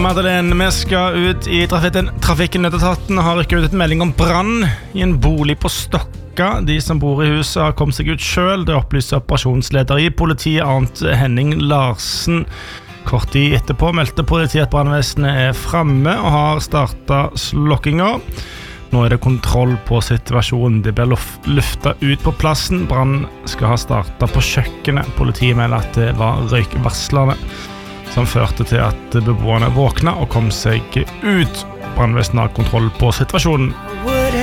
Madeleine, vi skal ut I trafikken nødetaten har rykket ut et melding om brann I en bolig på Stokka. De som bor I huset har kommet seg ut selv. Det opplyser operasjonsleder I politiet, Arnt Henning Larsen. Kort tid etterpå meldte politiet at brannvesenet fremme og har startet slokkinga. Nå det kontroll på situasjonen. Det blir luftet ut på plassen. Brann skal ha startet på kjøkkenet. Politiet melder at det var røykvarslerne som førte til at beboerne våkna og kom seg ut. Brannvesenet har kontroll på situasjonen.